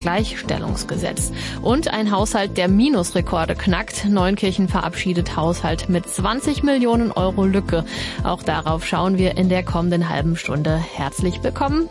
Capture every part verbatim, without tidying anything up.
Gleichstellungsgesetz. Und ein Haushalt, der Minusrekorde knackt. Neunkirchen verabschiedet Haushalt mit zwanzig Millionen Euro Lücke. Auch darauf schauen wir in der kommenden halben Stunde. Herzlich willkommen.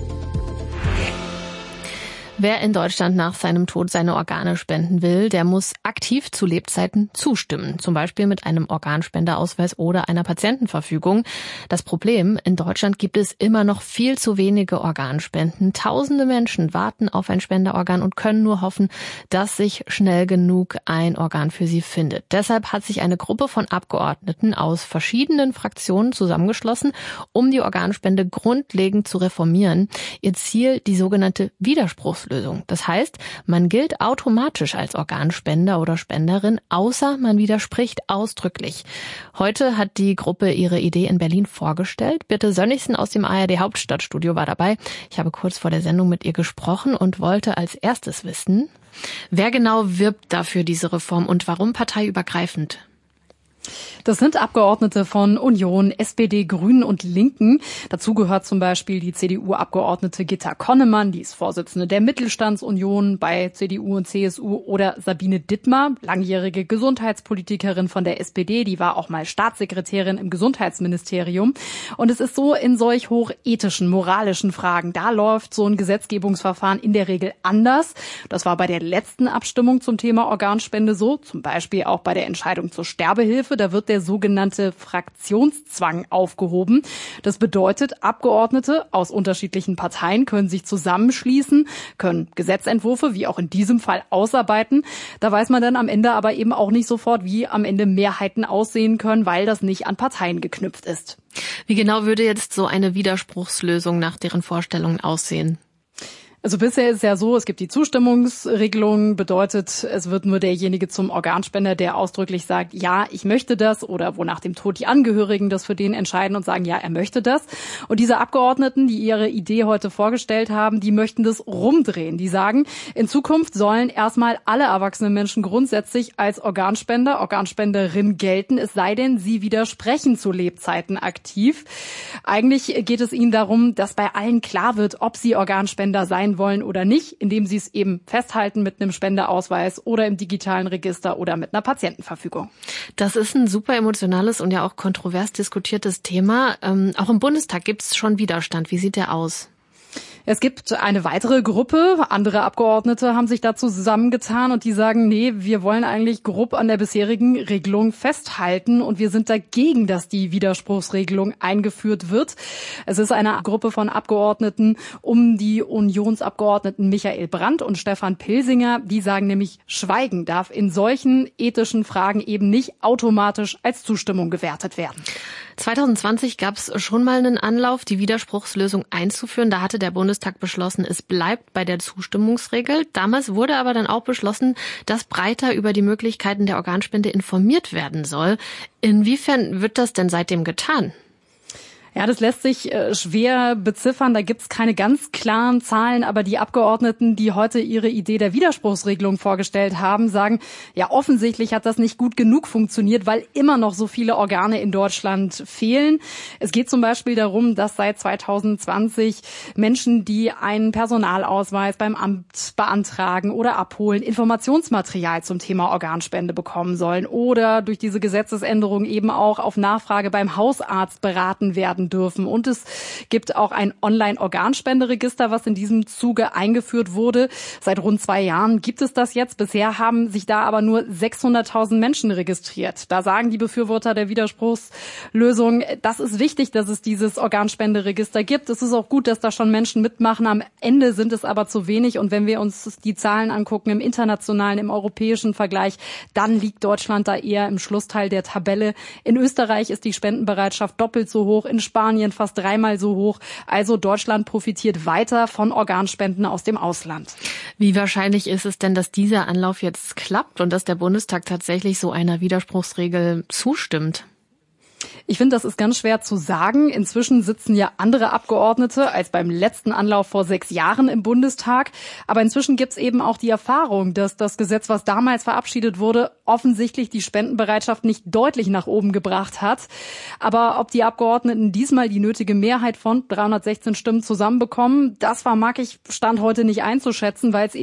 Wer in Deutschland nach seinem Tod seine Organe spenden will, der muss aktiv zu Lebzeiten zustimmen. Zum Beispiel mit einem Organspenderausweis oder einer Patientenverfügung. Das Problem, in Deutschland gibt es immer noch viel zu wenige Organspenden. Tausende Menschen warten auf ein Spenderorgan und können nur hoffen, dass sich schnell genug ein Organ für sie findet. Deshalb hat sich eine Gruppe von Abgeordneten aus verschiedenen Fraktionen zusammengeschlossen, um die Organspende grundlegend zu reformieren. Ihr Ziel, die sogenannte Widerspruchslösung. Das heißt, man gilt automatisch als Organspender oder Spenderin, außer man widerspricht ausdrücklich. Heute hat die Gruppe ihre Idee in Berlin vorgestellt. Birte Sönnigsen aus dem A R D Hauptstadtstudio war dabei. Ich habe kurz vor der Sendung mit ihr gesprochen und wollte als erstes wissen, wer genau wirbt dafür diese Reform und warum parteiübergreifend? Das sind Abgeordnete von Union, S P D, Grünen und Linken. Dazu gehört zum Beispiel die C D U-Abgeordnete Gitta Konnemann, die ist Vorsitzende der Mittelstandsunion bei C D U und C S U, oder Sabine Dittmar, langjährige Gesundheitspolitikerin von der S P D, die war auch mal Staatssekretärin im Gesundheitsministerium. Und es ist so, in solch hochethischen, moralischen Fragen, da läuft so ein Gesetzgebungsverfahren in der Regel anders. Das war bei der letzten Abstimmung zum Thema Organspende so, zum Beispiel auch bei der Entscheidung zur Sterbehilfe. Da wird der sogenannte Fraktionszwang aufgehoben. Das bedeutet, Abgeordnete aus unterschiedlichen Parteien können sich zusammenschließen, können Gesetzentwürfe, wie auch in diesem Fall, ausarbeiten. Da weiß man dann am Ende aber eben auch nicht sofort, wie am Ende Mehrheiten aussehen können, weil das nicht an Parteien geknüpft ist. Wie genau würde jetzt so eine Widerspruchslösung nach deren Vorstellungen aussehen? Also bisher ist es ja so, es gibt die Zustimmungsregelung, bedeutet, es wird nur derjenige zum Organspender, der ausdrücklich sagt, ja, ich möchte das, oder wo nach dem Tod die Angehörigen das für den entscheiden und sagen, ja, er möchte das. Und diese Abgeordneten, die ihre Idee heute vorgestellt haben, die möchten das rumdrehen. Die sagen, in Zukunft sollen erstmal alle erwachsenen Menschen grundsätzlich als Organspender, Organspenderin gelten, es sei denn, sie widersprechen zu Lebzeiten aktiv. Eigentlich geht es ihnen darum, dass bei allen klar wird, ob sie Organspender sein wollen oder nicht, indem sie es eben festhalten mit einem Spendeausweis oder im digitalen Register oder mit einer Patientenverfügung. Das ist ein super emotionales und ja auch kontrovers diskutiertes Thema. Ähm, auch im Bundestag gibt es schon Widerstand. Wie sieht der aus? Es gibt eine weitere Gruppe, andere Abgeordnete haben sich dazu zusammengetan und die sagen, nee, wir wollen eigentlich grob an der bisherigen Regelung festhalten und wir sind dagegen, dass die Widerspruchsregelung eingeführt wird. Es ist eine Gruppe von Abgeordneten um die Unionsabgeordneten Michael Brandt und Stefan Pilsinger, die sagen nämlich, Schweigen darf in solchen ethischen Fragen eben nicht automatisch als Zustimmung gewertet werden. zwanzig zwanzig gab es schon mal einen Anlauf, die Widerspruchslösung einzuführen. Da hatte der Bundestag beschlossen, es bleibt bei der Zustimmungsregel. Damals wurde aber dann auch beschlossen, dass breiter über die Möglichkeiten der Organspende informiert werden soll. Inwiefern wird das denn seitdem getan? Ja, das lässt sich äh, schwer beziffern. Da gibt's keine ganz klaren Zahlen. Aber die Abgeordneten, die heute ihre Idee der Widerspruchsregelung vorgestellt haben, sagen, ja, offensichtlich hat das nicht gut genug funktioniert, weil immer noch so viele Organe in Deutschland fehlen. Es geht zum Beispiel darum, dass seit zwanzig zwanzig Menschen, die einen Personalausweis beim Amt beantragen oder abholen, Informationsmaterial zum Thema Organspende bekommen sollen oder durch diese Gesetzesänderung eben auch auf Nachfrage beim Hausarzt beraten werden dürfen. Und es gibt auch ein Online-Organspenderegister, was in diesem Zuge eingeführt wurde. Seit rund zwei Jahren gibt es das jetzt. Bisher haben sich da aber nur sechshunderttausend Menschen registriert. Da sagen die Befürworter der Widerspruchslösung, das ist wichtig, dass es dieses Organspenderegister gibt. Es ist auch gut, dass da schon Menschen mitmachen. Am Ende sind es aber zu wenig. Und wenn wir uns die Zahlen angucken im internationalen, im europäischen Vergleich, dann liegt Deutschland da eher im Schlussteil der Tabelle. In Österreich ist die Spendenbereitschaft doppelt so hoch, in Spanien fast dreimal so hoch. Also Deutschland profitiert weiter von Organspenden aus dem Ausland. Wie wahrscheinlich ist es denn, dass dieser Anlauf jetzt klappt und dass der Bundestag tatsächlich so einer Widerspruchsregel zustimmt? Ich finde, das ist ganz schwer zu sagen. Inzwischen sitzen ja andere Abgeordnete als beim letzten Anlauf vor sechs Jahren im Bundestag. Aber inzwischen gibt es eben auch die Erfahrung, dass das Gesetz, was damals verabschiedet wurde, offensichtlich die Spendenbereitschaft nicht deutlich nach oben gebracht hat. Aber ob die Abgeordneten diesmal die nötige Mehrheit von dreihundertsechzehn Stimmen zusammenbekommen, das vermag ich Stand heute nicht einzuschätzen, weil es